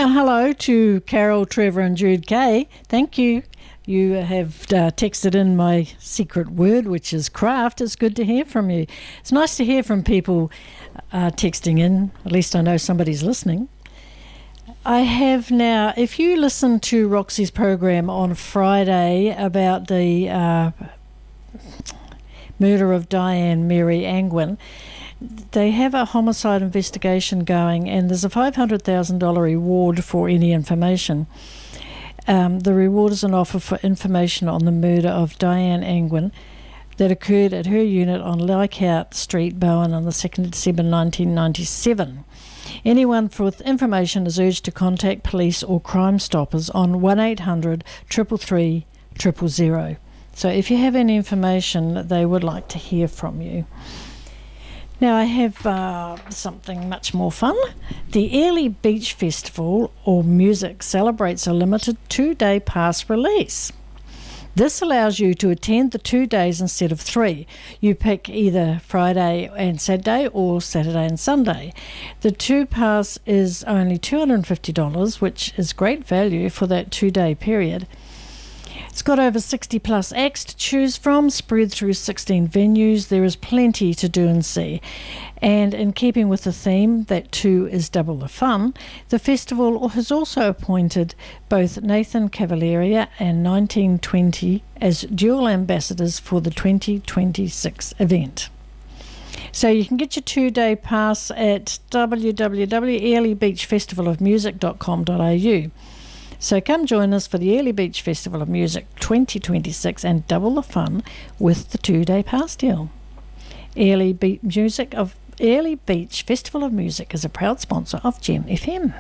Well, hello to Carol, Trevor and Jude Kay. Thank you. You have texted in my secret word, which is craft. It's good to hear from you. It's nice to hear from people texting in. At least I know somebody's listening. I have now, if you listen to Roxy's program on Friday about the murder of Diane Mary Angwin, they have a homicide investigation going, and there's a $500,000 reward for any information. The reward is an offer for information on the murder of Diane Angwin that occurred at her unit on Leichhardt Street, Bowen, on the 2nd of December 1997. Anyone with information is urged to contact police or Crime Stoppers on 1800 333 000. So if you have any information, they would like to hear from you. Now I have something much more fun. The Airlie Beach Festival or Music celebrates a limited 2-day pass release. This allows you to attend the 2 days instead of 3. You pick either Friday and Saturday or Saturday and Sunday. The 2 pass is only $250, which is great value for that 2-day period. It's got over 60 plus acts to choose from, spread through 16 venues. There is plenty to do and see. And in keeping with the theme that 2 is double the fun, the festival has also appointed both Nathan Cavalieri and 1920 as dual ambassadors for the 2026 event. So you can get your 2-day pass at www.airliebeachfestivalofmusic.com.au. So come join us for the Airlie Beach Festival of Music 2026 and double the fun with the 2-day pass deal. Airlie Beach Festival of Music is a proud sponsor of Gem FM.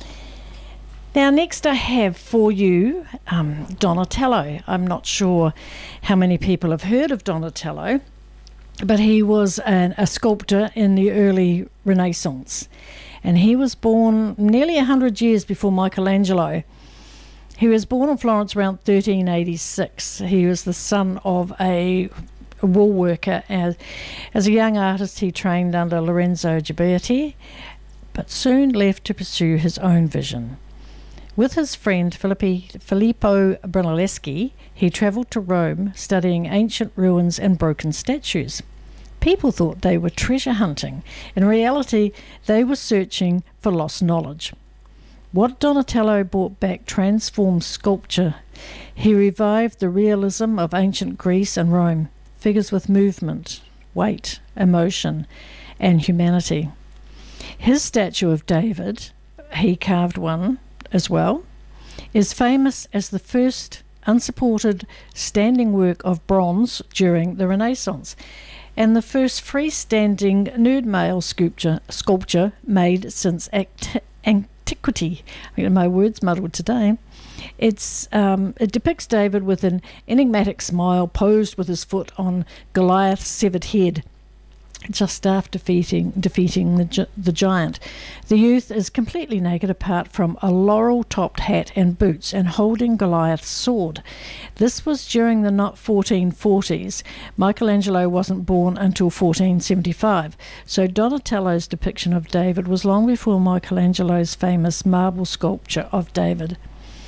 Now next I have for you Donatello. I'm not sure how many people have heard of Donatello, but he was a sculptor in the early Renaissance, and he was born nearly 100 years before Michelangelo. He was born in Florence around 1386. He was the son of a wool worker. As a young artist, he trained under Lorenzo Ghiberti, but soon left to pursue his own vision. With his friend Filippo Brunelleschi, he travelled to Rome studying ancient ruins and broken statues. People thought they were treasure hunting. In reality, they were searching for lost knowledge. What Donatello brought back transformed sculpture. He revived the realism of ancient Greece and Rome, figures with movement, weight, emotion, and humanity. His statue of David, he carved one as well, is famous as the first unsupported standing work of bronze during the Renaissance, and the first freestanding nude male sculpture made since antiquity. I get my words muddled today. It depicts David with an enigmatic smile, posed with his foot on Goliath's severed head, just after defeating the giant. The youth is completely naked apart from a laurel-topped hat and boots, and holding Goliath's sword. This was during the 1440s. Michelangelo wasn't born until 1475, so Donatello's depiction of David was long before Michelangelo's famous marble sculpture of David.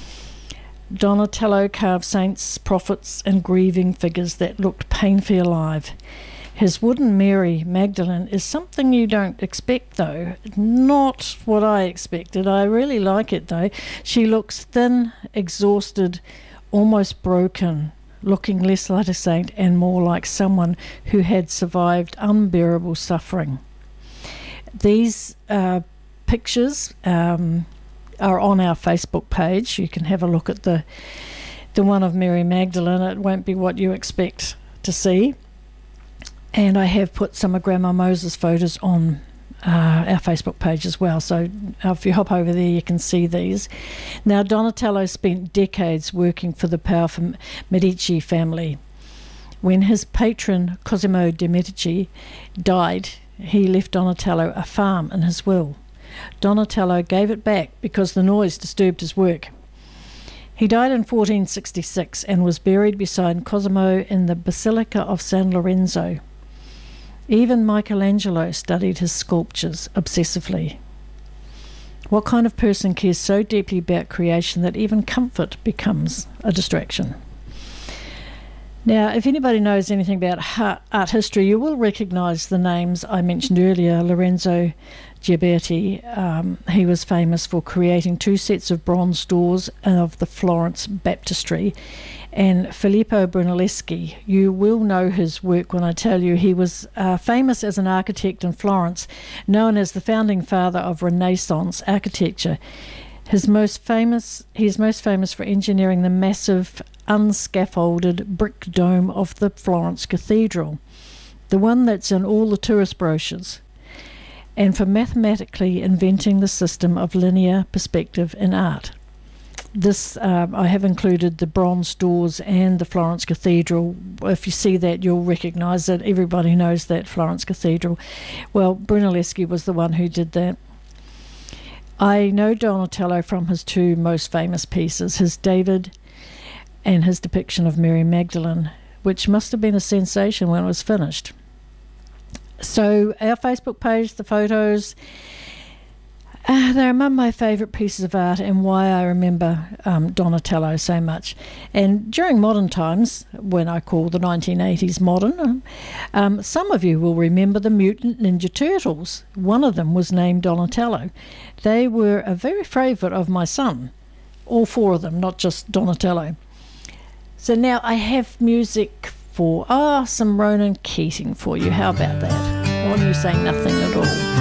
Donatello carved saints, prophets, and grieving figures that looked painfully alive. His wooden Mary Magdalene is something you don't expect, though. Not what I expected. I really like it, though. She looks thin, exhausted, almost broken, looking less like a saint and more like someone who had survived unbearable suffering. These pictures are on our Facebook page. You can have a look at the one of Mary Magdalene. It won't be what you expect to see. And I have put some of Grandma Moses' photos on our Facebook page as well. So if you hop over there, you can see these. Now, Donatello spent decades working for the powerful Medici family. When his patron, Cosimo de' Medici, died, he left Donatello a farm in his will. Donatello gave it back because the noise disturbed his work. He died in 1466 and was buried beside Cosimo in the Basilica of San Lorenzo. Even Michelangelo studied his sculptures obsessively. What kind of person cares so deeply about creation that even comfort becomes a distraction? Now, if anybody knows anything about art history, you will recognise the names I mentioned earlier. Lorenzo Ghiberti, he was famous for creating 2 sets of bronze doors of the Florence Baptistry. And Filippo Brunelleschi, you will know his work when I tell you he was famous as an architect in Florence, known as the founding father of Renaissance architecture. He's most famous for engineering the massive unscaffolded brick dome of the Florence Cathedral, the one that's in all the tourist brochures, and for mathematically inventing the system of linear perspective in art. This, I have included the bronze doors and the Florence Cathedral. If you see that, you'll recognise it. Everybody knows that Florence Cathedral. Well, Brunelleschi was the one who did that. I know Donatello from his 2 most famous pieces, his David and his depiction of Mary Magdalene, which must have been a sensation when it was finished. So our Facebook page, the photos, they're among my favourite pieces of art and why I remember Donatello so much. And during modern times, when I call the 1980s modern, some of you will remember the Mutant Ninja Turtles. One of them was named Donatello. They were a very favourite of my son, all 4 of them, not just Donatello. So now I have music for some Ronan Keating for you. How about that? Or do you say nothing at all?